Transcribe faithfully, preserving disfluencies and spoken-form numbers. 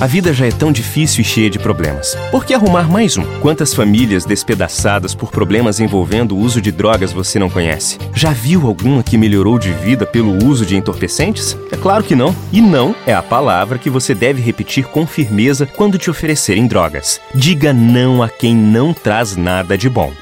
A vida já é tão difícil e cheia de problemas. Por que arrumar mais um? Quantas famílias despedaçadas por problemas envolvendo o uso de drogas você não conhece? Já viu alguma que melhorou de vida pelo uso de entorpecentes? É claro que não. E não é a palavra que você deve repetir com firmeza quando te oferecerem drogas. Diga não a quem não traz nada de bom.